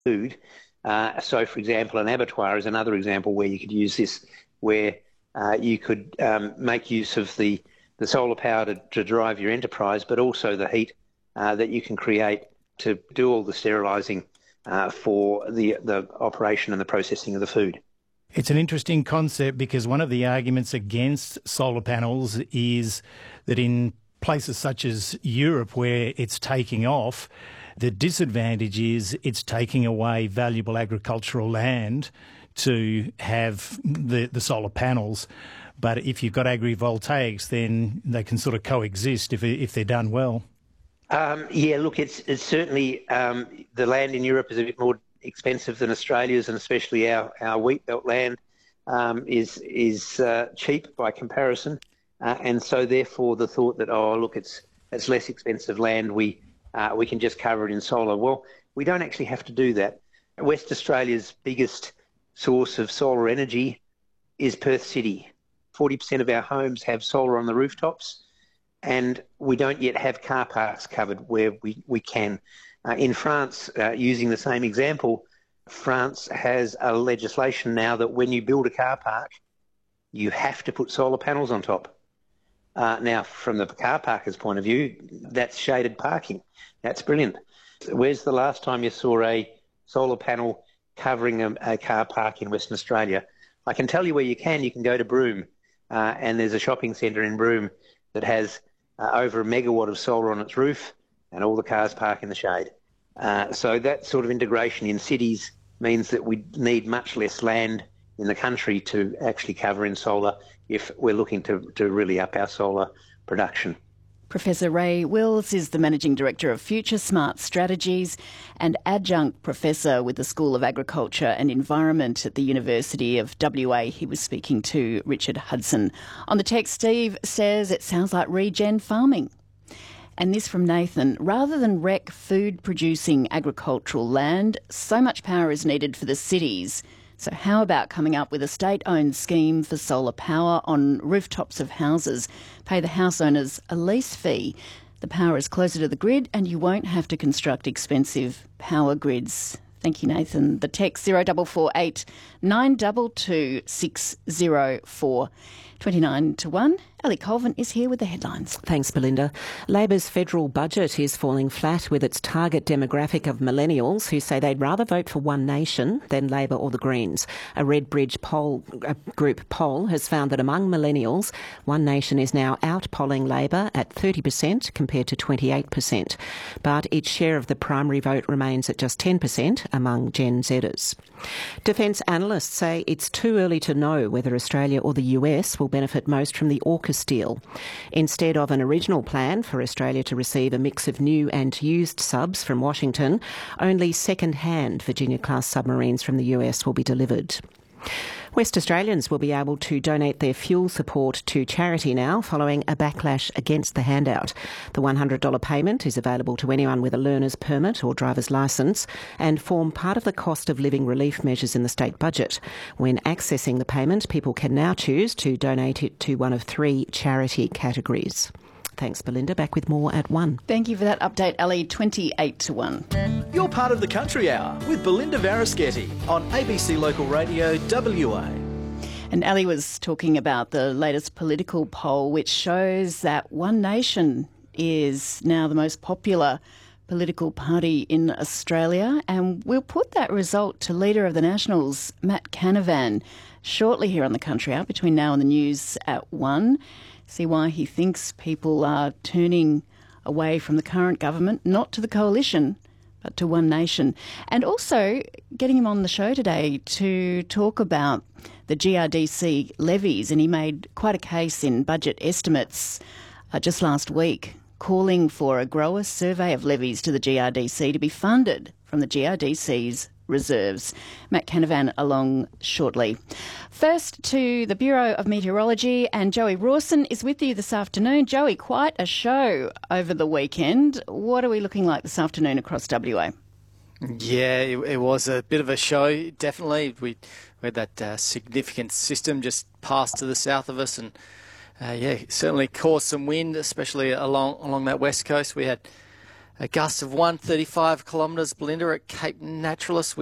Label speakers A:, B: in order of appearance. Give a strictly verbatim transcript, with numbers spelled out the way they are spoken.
A: food. Uh, so, for example, an abattoir is another example where you could use this, where uh, you could um, make use of the, the solar power to, to drive your enterprise, but also the heat uh, that you can create to do all the sterilising uh, for the, the operation and the processing of the food.
B: It's an interesting concept because one of the arguments against solar panels is that in places such as Europe where it's taking off, the disadvantage is it's taking away valuable agricultural land to have the, the solar panels. But if you've got agrivoltaics, then they can sort of coexist if, if they're done well.
A: Um, yeah, look, it's, it's certainly um, the land in Europe is a bit more expensive than Australia's, and especially our, our wheat belt land um, is, is uh, cheap by comparison. Uh, and so therefore the thought that, oh, look, it's, it's less expensive land, we Uh, we can just cover it in solar. Well, we don't actually have to do that. West Australia's biggest source of solar energy is Perth City. forty percent of our homes have solar on the rooftops, and we don't yet have car parks covered where we, we can. Uh, in France, uh, using the same example, France has a legislation now that when you build a car park, you have to put solar panels on top. Uh, now, from the car parker's point of view, that's shaded parking. That's brilliant. Where's the last time you saw a solar panel covering a, a car park in Western Australia? I can tell you where you can. You can go to Broome, uh, and there's a shopping centre in Broome that has uh, over a megawatt of solar on its roof, and all the cars park in the shade. Uh, so that sort of integration in cities means that we need much less land in the country to actually cover in solar if we're looking to, to really up our solar production.
C: Professor Ray Wills is the Managing Director of Future Smart Strategies and Adjunct Professor with the School of Agriculture and Environment at the University of W A. He was speaking to Richard Hudson. On the text, Steve says it sounds like regen farming. And this from Nathan: rather than wreck food-producing agricultural land, so much power is needed for the cities. So how about coming up with a state-owned scheme for solar power on rooftops of houses? Pay the house owners a lease fee. The power is closer to the grid and you won't have to construct expensive power grids. Thank you, Nathan. The text zero four four eight nine two two six zero four. twenty-nine to one. Ellie Colvin is here with the headlines.
D: Thanks, Belinda. Labor's federal budget is falling flat with its target demographic of millennials who say they'd rather vote for One Nation than Labor or the Greens. A Redbridge poll, a group poll has found that among millennials, One Nation is now out-polling Labor at thirty percent compared to twenty-eight percent. But its share of the primary vote remains at just ten percent among Gen Zers. Defence analysts say it's too early to know whether Australia or the U S will benefit most from the AUKUS deal. Instead of an original plan for Australia to receive a mix of new and used subs from Washington, only second-hand Virginia-class submarines from the U S will be delivered. West Australians will be able to donate their fuel support to charity now following a backlash against the handout. The one hundred dollars payment is available to anyone with a learner's permit or driver's licence and form part of the cost of living relief measures in the state budget. When accessing the payment, people can now choose to donate it to one of three charity categories. Thanks, Belinda. Back with more at one.
C: Thank you for that update, Ellie. twenty-eight to one.
E: You're part of the Country Hour with Belinda Varaschetti on A B C Local Radio W A.
C: And Ali was talking about the latest political poll, which shows that One Nation is now the most popular political party in Australia. And we'll put that result to Leader of the Nationals, Matt Canavan, shortly here on the Country Hour between now and the news at one. See why he thinks people are turning away from the current government, not to the coalition, but to One Nation. And also getting him on the show today to talk about the G R D C levies. And he made quite a case in budget estimates uh, just last week, calling for a grower survey of levies to the G R D C to be funded from the G R D C's reserves. Matt Canavan along shortly. First to the Bureau of Meteorology, and Joey Rawson is with you this afternoon. Joey, quite a show over the weekend. What are we looking like this afternoon across W A?
F: Yeah, it, it was a bit of a show, definitely. We, we had that uh, significant system just passed to the south of us, and uh, yeah, certainly caused some wind, especially along along that west coast. We had a gust of one hundred thirty-five kilometres, Belinda, at Cape Naturalis.